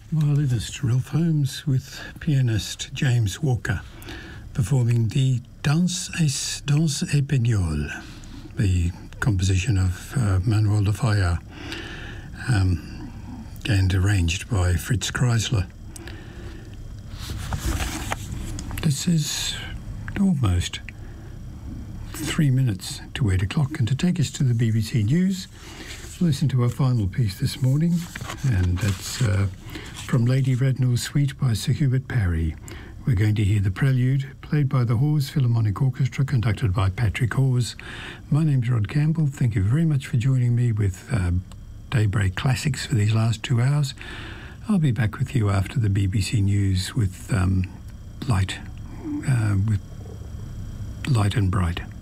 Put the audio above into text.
Violinist Ralph Holmes with pianist James Walker performing the Danse Espagnole, the composition of Manuel de Falla, and arranged by Fritz Kreisler. This is almost 3 minutes to 8 o'clock, and to take us to the BBC News, listen to our final piece this morning, and that's from Lady Rednall's Suite by Sir Hubert Parry. We're going to hear the Prelude, played by the Hawes Philharmonic Orchestra, conducted by Patrick Hawes. My name's Rod Campbell. Thank you very much for joining me with Daybreak Classics for these last 2 hours. I'll be back with you after the BBC News with Light and Bright.